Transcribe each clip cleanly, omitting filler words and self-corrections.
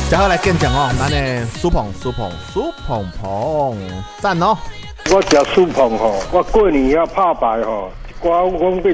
最后来见证哦，咱的苏鹏赞哦！ 我食苏鹏吼，我过年遐拍牌吼。我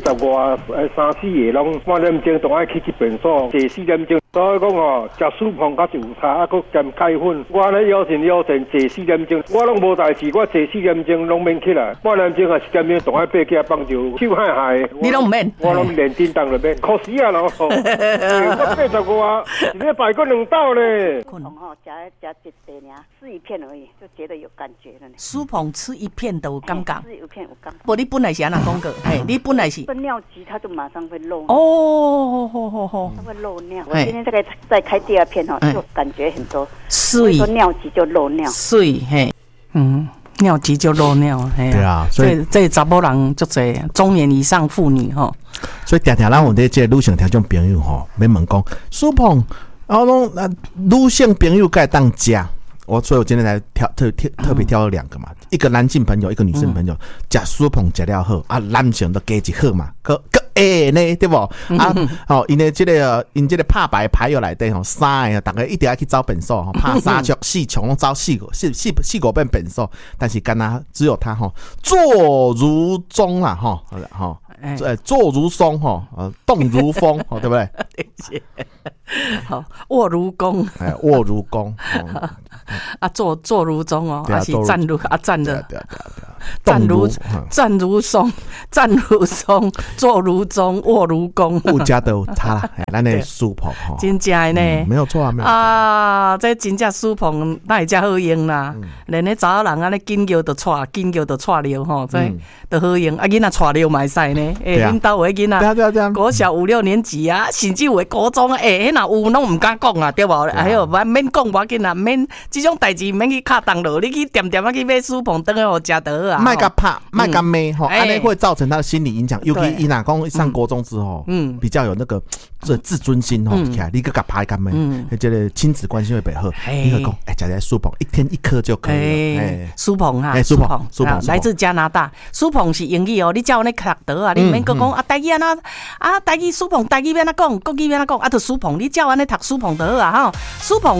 85个3-4个拢3点钟都爱去便所，坐4点钟。所以讲吼，食苏鹏较有差，啊，佮兼钙粉。我咧腰神坐4点钟，我拢无代志，我坐4点钟拢免起来，3点钟啊4点钟都爱爬起来放尿，手海海。 你拢免？ 我拢连叮当就免，可惜啊咯！我85一礼拜过2道咧。 苏鹏吼，食一碟尔，吃一片而已，就觉得有感觉了呢。 苏鹏吃一片都有感觉， 吃一片有感觉。 不，你本来是安那讲过？嘿，你本来是分尿急，它就马上会漏。 哦，好， 它会漏尿。我今天再开第2片哈，就感觉很多。 水说尿急就漏尿。 水嘿，尿急就漏尿，嘿。 对啊，所以这查某人足侪中年以上妇女吼。 所以常常咱有咧这女性听众朋友吼，免问讲苏鹏，然后女性朋友该当食。所以我今天来特别挑了2个嘛，一个男性朋友，一个女性朋友，食苏鹏食了好啊，男性都加一好嘛，个呢，对不？啊，因为这个拍牌友内底吼，3个大家一定要去找本所吼，拍3枪4枪拢找4个变本所，但是干那只有他吼，坐如钟啦吼，坐如松吼，动如风，对不对？ 好，卧如弓， 卧如弓， 啊，坐如钟哦，还是站如的，站如松，坐如钟，卧如弓， 物价都有差啦，咱的苏鹏吼， 真正的呢， 没有错啊，没有啊，这真正苏鹏那会遮好用啦，连那查某人安尼紧叫就带了吼，这都好用，啊，囡仔带了嘛会使呢，恁兜有囡仔，国小5、6年级啊，甚至有高中迄若有拢唔敢讲啊，对无？还有免讲无要紧啊，免这种代志免去卡当落，你去点啊去买苏鹏，等下互食得啊。 卖甲拍，卖甲骂吼，安尼会造成他的心理影响。尤其伊若讲上国中之后，比较有那个自尊心吼，起来你个甲拍甲骂，这个亲子关系会比较好。你会讲，食点苏鹏，1天1颗就可以了。 苏鹏啊， 苏鹏， 来自加拿大。苏鹏是英语哦，你叫那读得啊，你免讲啊，台语安那啊，台语苏鹏，台语要安怎讲，国语要安怎讲，啊，就苏鹏，你叫安尼读苏鹏得啊哈，苏鹏。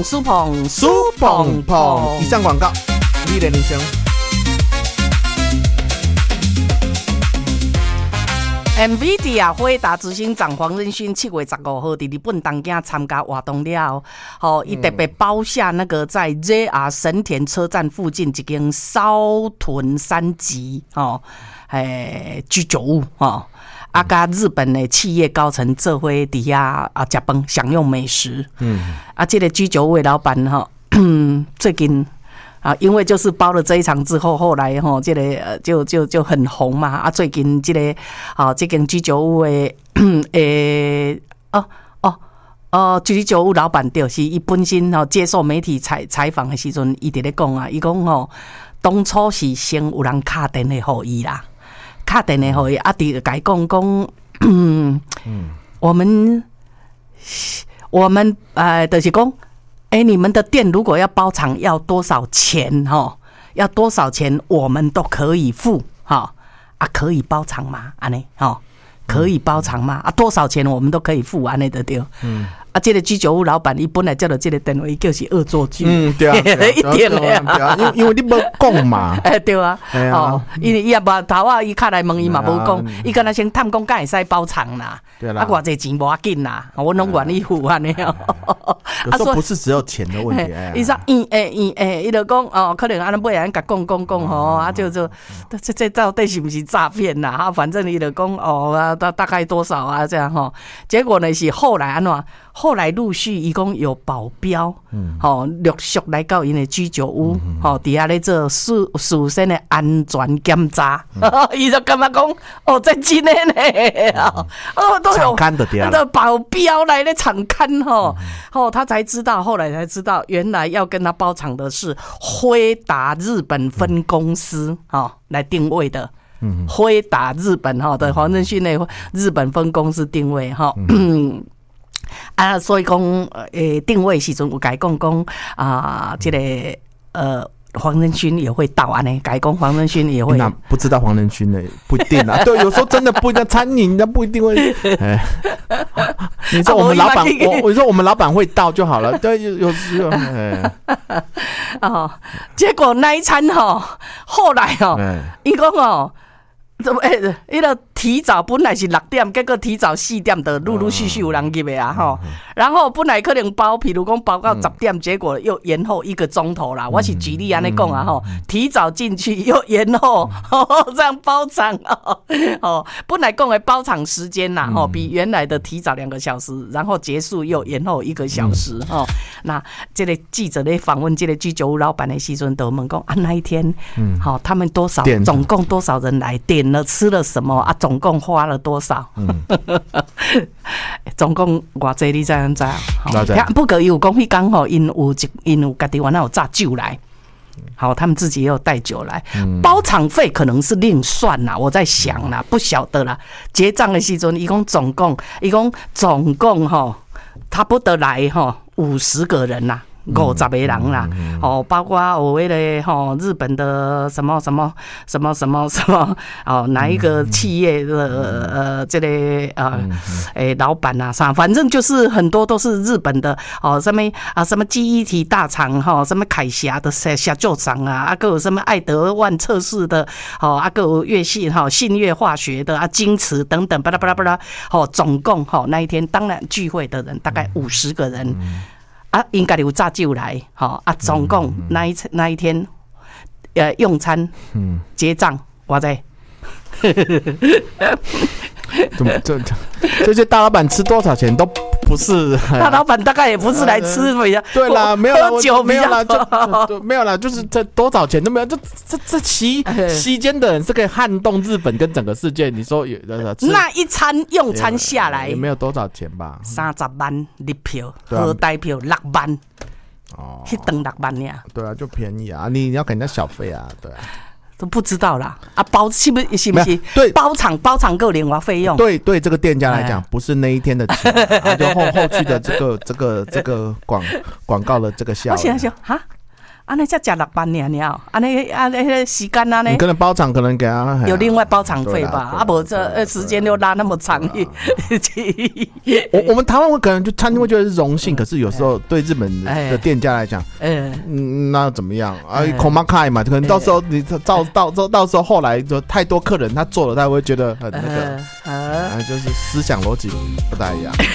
以上广告，你的人生。 NVIDIA 辉达执行长黄仁勋7月15号在日本东京参加活动了，伊特别包下那个在 JR 神田车站附近一间烧豚3级居酒屋甲日本的企业高层做伙伫遐食饭享用美食。这个居酒屋的老板最近。因为就是包了这一场之后，后来这个就很红嘛。最近这个这间居酒屋的居酒屋老板就是伊本身接受媒体采访的时阵，伊伫咧讲啊，伊讲当初是先有人打电话给伊啦，打电话给伊伫甲伊讲我们就是讲。你们的店如果要包场要多少钱要多少钱我们都可以付可以包场吗？安尼可以包场吗？多少钱我们都可以付安尼的对。这个居酒屋老板伊本来叫做这个电话，伊就是恶作剧。 对啊，一定的因为你无讲嘛。 对啊，因为伊也无头啊，伊卡来问伊嘛无讲，伊敢若先探讲敢会使包场啦。 对啦， 偌济钱无要紧啦，我拢愿意付安尼。 有时候不是只有钱的问题。 伊说伊就讲可能安尼尾人甲讲这到底是不是诈骗啦？反正伊就讲大概多少啊这样结果呢是后来安怎？后来陆续伊讲有保镖，陆续来到因的居酒屋，底下咧做事先的安全检查，伊就感觉讲这真的呢，都有保镖来咧场勘他才知道，后来才知道，原来要跟他包场的是辉达日本分公司来定位的。辉达日本的黄仁勋的日本分公司定位所以讲定位时阵有甲伊讲这个黄仁勋也会到啊呢，改工黄仁勋也会。 那不知道黄仁勋呢，不一定啊。对，有时候真的不一定，餐饮那不一定会。哎，你说我们老板，我说我们老板会到就好了。对，有时候。 哦，结果那一餐后来伊讲怎么迄个提早本来是6点，结果提早4点的，陆陆续续有人入的啊然后本来可能包，譬如讲包到10点，结果又延后1个钟头啦。我是举例安尼讲啊提早进去又延后，这样包场本来讲的包场时间啦比原来的提早2个小时，然后结束又延后1个小时那这个记者咧访问这个居酒屋老板的时阵，都问讲那一天他们多少，总共多少人来点了吃了什么啊？总共花了多少？总共偌济你知影？不过有讲迄天因有家己原来有炸酒来，好，他们自己也有带酒来，包场费可能是另算啦。我在想啦，不晓得啦。结账的时阵，伊讲总共差不多来50个人啦。50个人啦，包括有那个日本的什么哪一个企业的这个老板啊啥，反正就是很多都是日本的什么记忆体大厂什么凯霞的下旧厂啊，还有什么爱德万测试的还有乐信信越化学的京瓷等等巴拉巴拉巴拉总共那一天当然聚会的人大概50个人。应该有炸酒来，总共那一天，用餐，结账，我在。 这些大老板吃多少钱都不是， 大老板大概也不是来吃对啦，没有啦， 喝酒没有啦，没有啦，就是这多少钱都没有，这期间的人是可以撼动日本跟整个世界。你说那一餐用餐下来也没有多少钱吧 ？30万入票，喝带票6万，一顿6万呀。 对啊，就便宜啊，你要给人家小费啊，对啊。 都不知道啦包是不是？ 对， 包场够另外费用。 对，这个店家来讲，不是那一天的钱，就后续的这个广告的这个效益。 我想哈。安尼才吃6万尔，安尼时间安尼， 你可能包场可能给他有另外包场费吧？不这时间又拉那么长。 我们台湾可能就餐厅会觉得是荣幸，可是有时候对日本的店家来讲，那怎么样啊？恐怕开嘛，可能到时候你到时候后来就太多客人他做了，他会觉得很那个，就是思想逻辑不太一样。